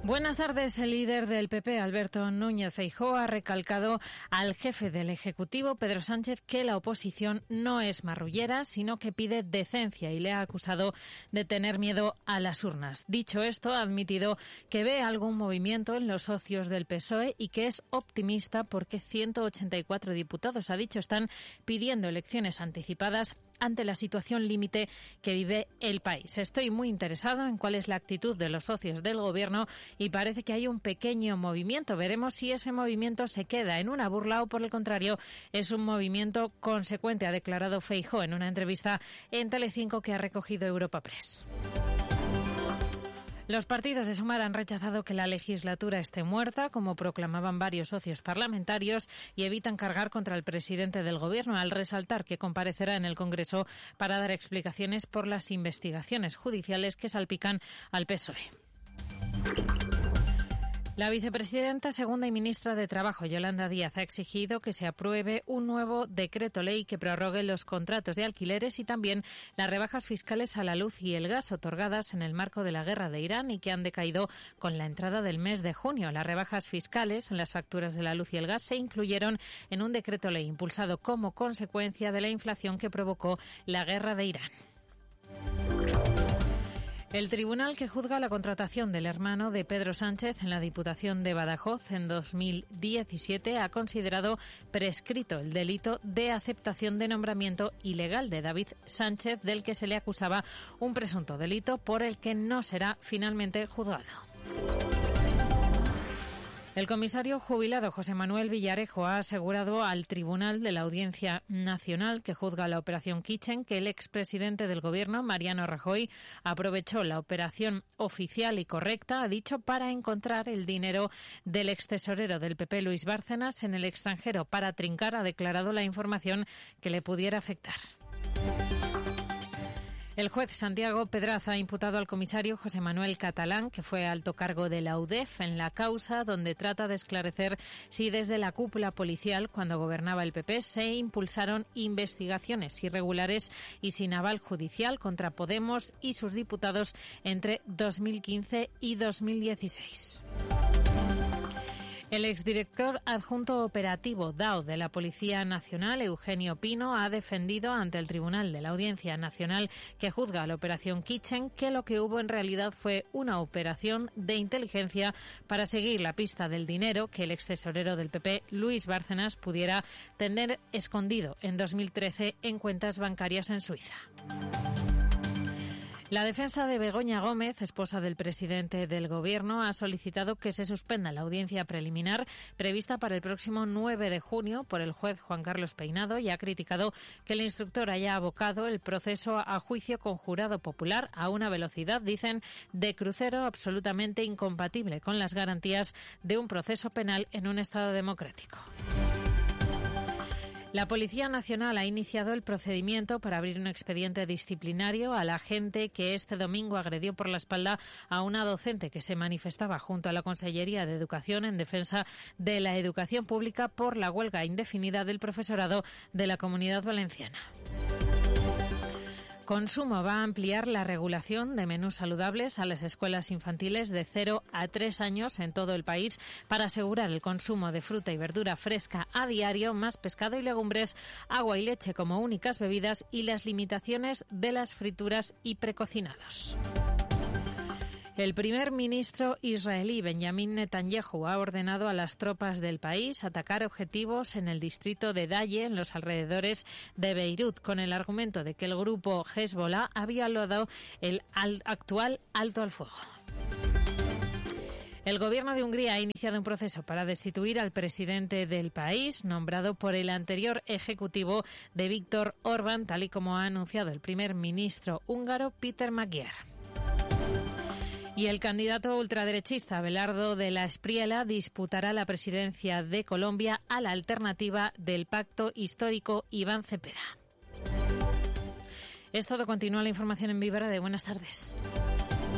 Buenas tardes. El líder del PP, Alberto Núñez Feijóo, ha recalcado al jefe del Ejecutivo, Pedro Sánchez, que la oposición no es marrullera, sino que pide decencia y le ha acusado de tener miedo a las urnas. Dicho esto, ha admitido que ve algún movimiento en los socios del PSOE y que es optimista porque 184 diputados, ha dicho, están pidiendo elecciones anticipadas ante la situación límite que vive el país. Estoy muy interesado en cuál es la actitud de los socios del Gobierno y parece que hay un pequeño movimiento. Veremos si ese movimiento se queda en una burla o, por el contrario, es un movimiento consecuente, ha declarado Feijóo en una entrevista en Telecinco que ha recogido Europa Press. Los partidos de Sumar han rechazado que la legislatura esté muerta, como proclamaban varios socios parlamentarios, y evitan cargar contra el presidente del Gobierno, al resaltar que comparecerá en el Congreso para dar explicaciones por las investigaciones judiciales que salpican al PSOE. La vicepresidenta segunda y ministra de Trabajo, Yolanda Díaz, ha exigido que se apruebe un nuevo decreto ley que prorrogue los contratos de alquileres y también las rebajas fiscales a la luz y el gas otorgadas en el marco de la guerra de Irán y que han decaído con la entrada del mes de junio. Las rebajas fiscales en las facturas de la luz y el gas se incluyeron en un decreto ley impulsado como consecuencia de la inflación que provocó la guerra de Irán. El tribunal que juzga la contratación del hermano de Pedro Sánchez en la Diputación de Badajoz en 2017 ha considerado prescrito el delito de aceptación de nombramiento ilegal de David Sánchez, del que se le acusaba un presunto delito por el que no será finalmente juzgado. El comisario jubilado José Manuel Villarejo ha asegurado al Tribunal de la Audiencia Nacional que juzga la Operación Kitchen que el expresidente del Gobierno, Mariano Rajoy, aprovechó la operación oficial y correcta, ha dicho, para encontrar el dinero del extesorero del PP, Luis Bárcenas, en el extranjero para trincar, ha declarado, la información que le pudiera afectar. El juez Santiago Pedraz ha imputado al comisario José Manuel Catalán, que fue alto cargo de la UDEF, en la causa donde trata de esclarecer si desde la cúpula policial, cuando gobernaba el PP, se impulsaron investigaciones irregulares y sin aval judicial contra Podemos y sus diputados entre 2015 y 2016. El exdirector adjunto operativo DAO de la Policía Nacional, Eugenio Pino, ha defendido ante el Tribunal de la Audiencia Nacional que juzga la Operación Kitchen que lo que hubo en realidad fue una operación de inteligencia para seguir la pista del dinero que el extesorero del PP, Luis Bárcenas, pudiera tener escondido en 2013 en cuentas bancarias en Suiza. La defensa de Begoña Gómez, esposa del presidente del Gobierno, ha solicitado que se suspenda la audiencia preliminar prevista para el próximo 9 de junio por el juez Juan Carlos Peinado y ha criticado que el instructor haya abocado el proceso a juicio con jurado popular a una velocidad, dicen, de crucero absolutamente incompatible con las garantías de un proceso penal en un Estado democrático. La Policía Nacional ha iniciado el procedimiento para abrir un expediente disciplinario al agente que este domingo agredió por la espalda a una docente que se manifestaba junto a la Consellería de Educación en defensa de la educación pública por la huelga indefinida del profesorado de la Comunidad Valenciana. Consumo va a ampliar la regulación de menús saludables a las escuelas infantiles de 0 a 3 años en todo el país para asegurar el consumo de fruta y verdura fresca a diario, más pescado y legumbres, agua y leche como únicas bebidas y las limitaciones de las frituras y precocinados. El primer ministro israelí Benjamin Netanyahu ha ordenado a las tropas del país atacar objetivos en el distrito de Daye, en los alrededores de Beirut, con el argumento de que el grupo Hezbollah había violado el actual alto al fuego. El gobierno de Hungría ha iniciado un proceso para destituir al presidente del país, nombrado por el anterior ejecutivo de Viktor Orbán, tal y como ha anunciado el primer ministro húngaro Péter Magyar. Y el candidato ultraderechista Abelardo de la Espriella disputará la presidencia de Colombia a la alternativa del pacto histórico Iván Cepeda. Es todo. Continúa la información en Viva Radio. Buenas tardes.